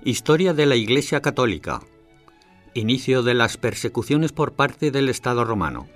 Historia de la Iglesia Católica. Inicio de las persecuciones por parte del Estado romano.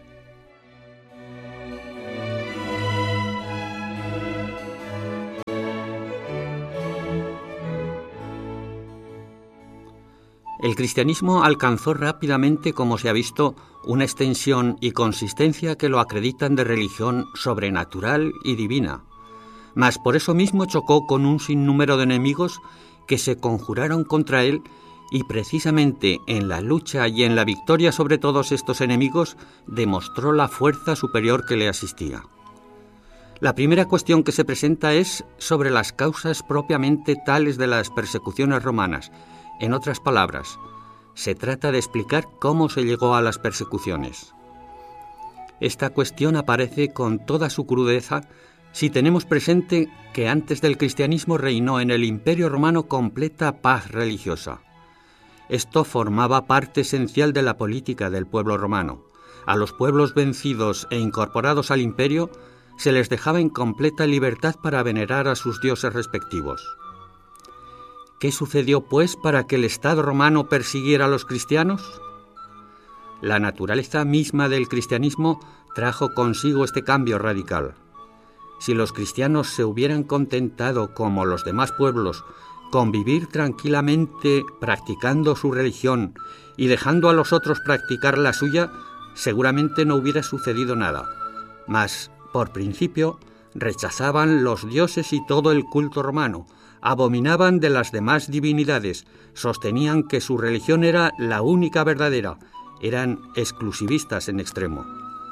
El cristianismo alcanzó rápidamente, como se ha visto, una extensión y consistencia que lo acreditan de religión sobrenatural y divina. Mas por eso mismo chocó con un sinnúmero de enemigos que se conjuraron contra él, y precisamente en la lucha y en la victoria sobre todos estos enemigos demostró la fuerza superior que le asistía. La primera cuestión que se presenta es sobre las causas propiamente tales de las persecuciones romanas. En otras palabras, se trata de explicar cómo se llegó a las persecuciones. Esta cuestión aparece con toda su crudeza si tenemos presente que antes del cristianismo reinó en el Imperio Romano completa paz religiosa. Esto formaba parte esencial de la política del pueblo romano. A los pueblos vencidos e incorporados al imperio se les dejaba en completa libertad para venerar a sus dioses respectivos. ¿Qué sucedió, pues, para que el Estado romano persiguiera a los cristianos? La naturaleza misma del cristianismo trajo consigo este cambio radical. Si los cristianos se hubieran contentado, como los demás pueblos, con vivir tranquilamente practicando su religión y dejando a los otros practicar la suya, seguramente no hubiera sucedido nada. Mas, por principio, rechazaban los dioses y todo el culto romano, abominaban de las demás divinidades, sostenían que su religión era la única verdadera, eran exclusivistas en extremo.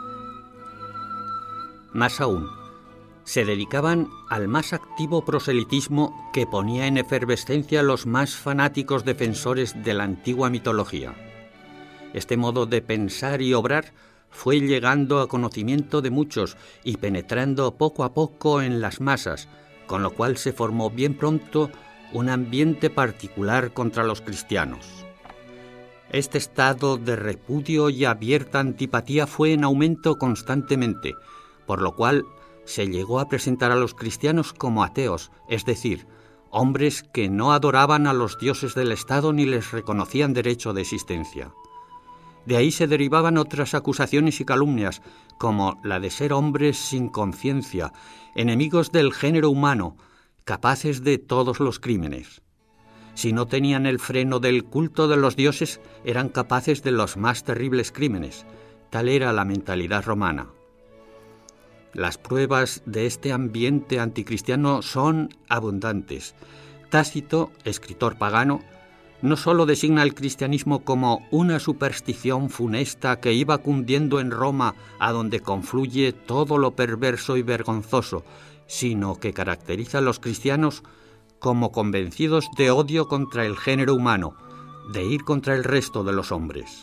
Más aún, se dedicaban al más activo proselitismo que ponía en efervescencia a los más fanáticos defensores de la antigua mitología. Este modo de pensar y obrar fue llegando a conocimiento de muchos y penetrando poco a poco en las masas, con lo cual se formó bien pronto un ambiente particular contra los cristianos. Este estado de repudio y abierta antipatía fue en aumento constantemente, por lo cual se llegó a presentar a los cristianos como ateos, es decir, hombres que no adoraban a los dioses del Estado ni les reconocían derecho de existencia. De ahí se derivaban otras acusaciones y calumnias, como la de ser hombres sin conciencia, enemigos del género humano, capaces de todos los crímenes. Si no tenían el freno del culto de los dioses, eran capaces de los más terribles crímenes. Tal era la mentalidad romana. Las pruebas de este ambiente anticristiano son abundantes. Tácito, escritor pagano, no sólo designa al cristianismo como una superstición funesta que iba cundiendo en Roma a donde confluye todo lo perverso y vergonzoso, sino que caracteriza a los cristianos como convencidos de odio contra el género humano, de ir contra el resto de los hombres.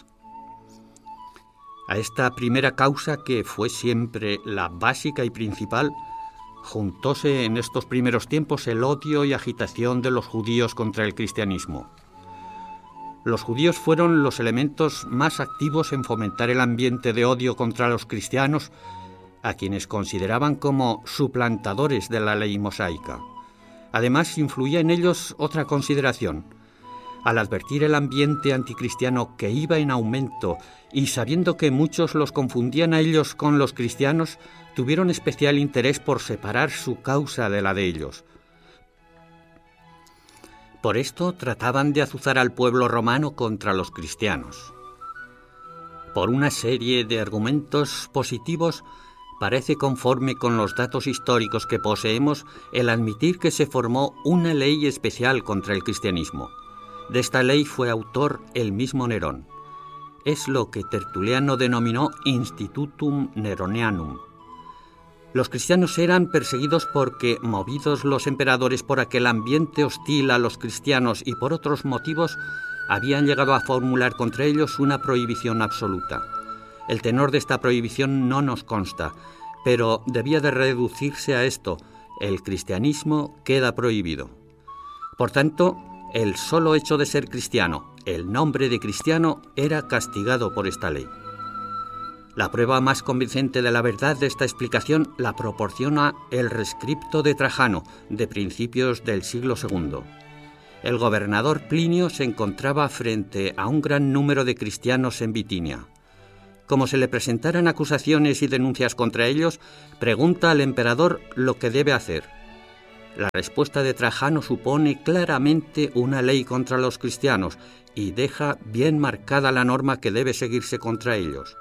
A esta primera causa, que fue siempre la básica y principal, juntóse en estos primeros tiempos el odio y agitación de los judíos contra el cristianismo. Los judíos fueron los elementos más activos en fomentar el ambiente de odio contra los cristianos, a quienes consideraban como suplantadores de la ley mosaica. Además, influía en ellos otra consideración. Al advertir el ambiente anticristiano que iba en aumento y sabiendo que muchos los confundían a ellos con los cristianos, tuvieron especial interés por separar su causa de la de ellos. Por esto trataban de azuzar al pueblo romano contra los cristianos. Por una serie de argumentos positivos, parece conforme con los datos históricos que poseemos el admitir que se formó una ley especial contra el cristianismo. De esta ley fue autor el mismo Nerón. Es lo que Tertuliano denominó Institutum Neronianum. Los cristianos eran perseguidos porque, movidos los emperadores por aquel ambiente hostil a los cristianos y por otros motivos, habían llegado a formular contra ellos una prohibición absoluta. El tenor de esta prohibición no nos consta, pero debía de reducirse a esto: el cristianismo queda prohibido. Por tanto, el solo hecho de ser cristiano, el nombre de cristiano, era castigado por esta ley. La prueba más convincente de la verdad de esta explicación la proporciona el rescripto de Trajano, de principios del siglo II. El gobernador Plinio se encontraba frente a un gran número de cristianos en Bitinia. Como se le presentaran acusaciones y denuncias contra ellos, pregunta al emperador lo que debe hacer. La respuesta de Trajano supone claramente una ley contra los cristianos y deja bien marcada la norma que debe seguirse contra ellos.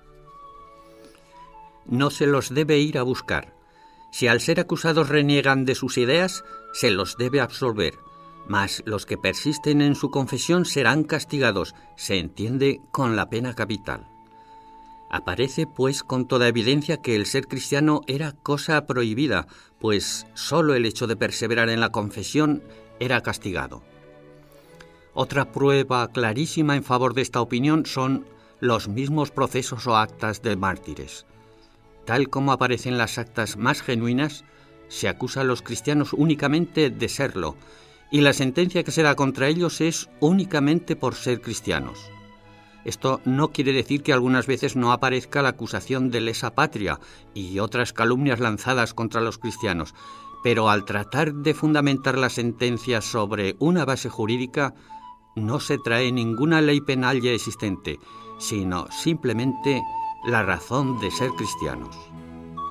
No se los debe ir a buscar. Si al ser acusados reniegan de sus ideas, se los debe absolver, mas los que persisten en su confesión serán castigados, se entiende, con la pena capital. Aparece, pues, con toda evidencia que el ser cristiano era cosa prohibida, pues sólo el hecho de perseverar en la confesión era castigado. Otra prueba clarísima en favor de esta opinión son los mismos procesos o actas de mártires. Tal como aparecen las actas más genuinas, se acusa a los cristianos únicamente de serlo, y la sentencia que se da contra ellos es únicamente por ser cristianos. Esto no quiere decir que algunas veces no aparezca la acusación de lesa patria y otras calumnias lanzadas contra los cristianos, pero al tratar de fundamentar la sentencia sobre una base jurídica, no se trae ninguna ley penal ya existente, sino simplemente la razón de ser cristianos.